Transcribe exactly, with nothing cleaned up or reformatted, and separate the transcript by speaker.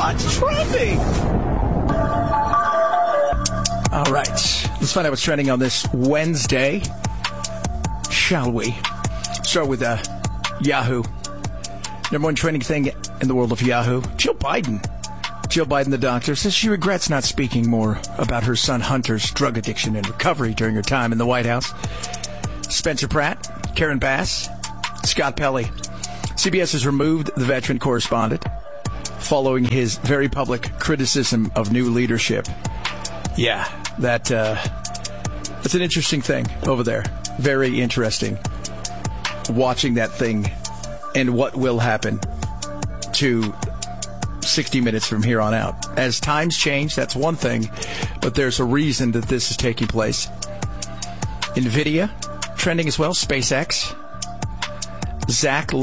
Speaker 1: What's trending? All right. Let's find out what's trending on this Wednesday. Shall we? Start with uh, Yahoo. Number one trending thing in the world of Yahoo. Jill Biden. Jill Biden, the doctor, says she regrets not speaking more about her son Hunter's drug addiction and recovery during her time in the White House. Spencer Pratt, Karen Bass, Scott Pelley. C B S has removed the veteran correspondent following his very public criticism of new leadership. Yeah, that uh, that's an interesting thing over there. Very interesting. Watching that thing and what will happen to sixty minutes from here on out. As times change, that's one thing, but there's a reason that this is taking place. NVIDIA, trending as well, SpaceX. Zach